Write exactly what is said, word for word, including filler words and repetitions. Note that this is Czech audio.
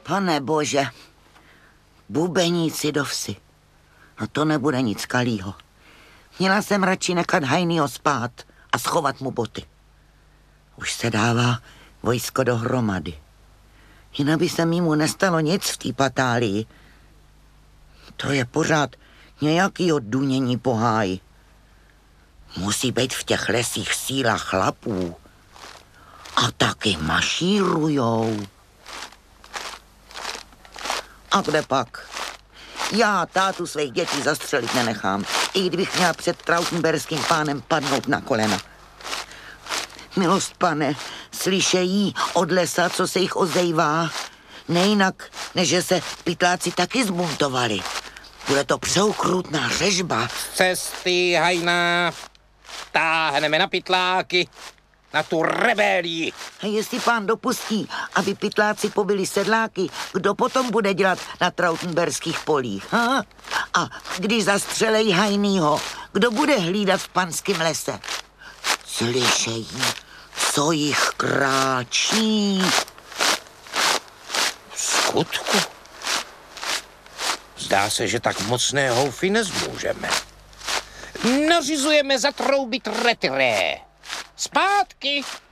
Pane bože, bubeníci do vsi. No to nebude nic kalýho. Měla jsem radši nechat Hajnýho spát a schovat mu boty. Už se dává vojsko dohromady. Jinak by se mu nestalo nic v té patálii. To je pořád nějaký oddunění po háji. Musí být v těch lesích síla chlapů. A taky mašírujou. A kde pak? Já tátu svých dětí zastřelit nenechám, i kdybych měla před trautenberským pánem padnout na kolena. Milost, pane, slyšejí od lesa, co se jich ozejvá. Nejinak, než že se pytláci taky zbuntovali. Bude to přeukrutná řežba. Z cesty, Hajná, táhneme na pytláky, na tu rebelii. A jestli pán dopustí, aby pytláci pobili sedláky, kdo potom bude dělat na trautenberských polích? Ha? A když zastřelej Hajnýho, kdo bude hlídat v panském lese? Slyšejí, co jich kráčí. V skutku? Zdá se, že tak mocné houfy nezmůžeme. Nařizujeme zatroubit retiré. Zpátky